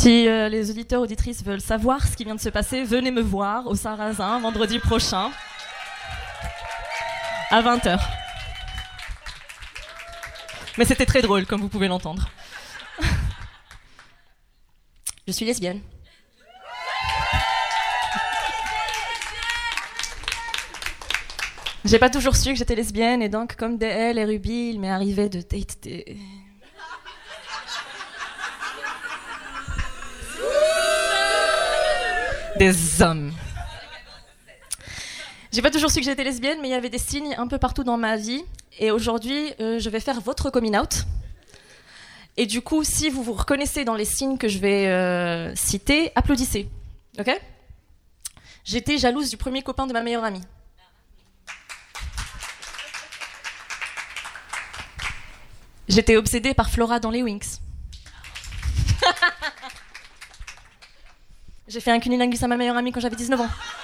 Si les auditeurs, auditrices veulent savoir ce qui vient de se passer, venez me voir au Sarrasin vendredi prochain à 20h. Mais c'était très drôle, comme vous pouvez l'entendre. Je suis lesbienne. J'ai pas toujours su que j'étais lesbienne, et donc, comme DL et Ruby, il m'est arrivé de date des hommes. J'ai pas toujours su que j'étais lesbienne, mais il y avait des signes un peu partout dans ma vie. Et aujourd'hui, je vais faire votre coming out. Et du coup, si vous vous reconnaissez dans les signes que je vais citer, applaudissez. Ok ? J'étais jalouse du premier copain de ma meilleure amie. J'étais obsédée par Flora dans les Winx. J'ai fait un cunilingus à ma meilleure amie quand j'avais 19 ans.